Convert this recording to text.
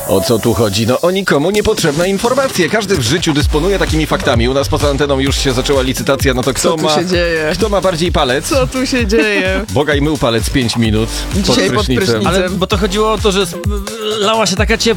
O co tu chodzi? No o nikomu niepotrzebne informacje. Każdy w życiu dysponuje takimi faktami. U nas poza anteną już się zaczęła licytacja, no to Co tu się dzieje? Kto ma bardziej palec? Co tu się dzieje? Bogaj mył palec 5 minut Dzisiaj pod prysznicem. Ale bo to chodziło o to, że lała się taka